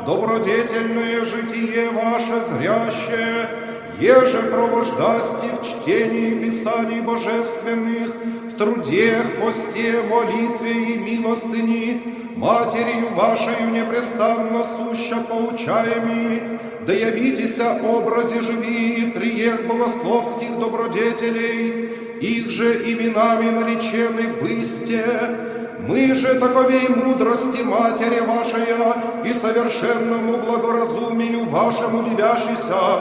добродетельное житие ваше зряще, еже провождасти в чтении Писаний божественных, в труде, посте, молитве и милостыни, Матерью вашею непрестанно суща поучаеми, да явитеся образе живи триех богословских добродетелей, их же именами наречены бысте. Мы же таковей мудрости Матери вашей и совершенному благоразумию вашему дивящийся,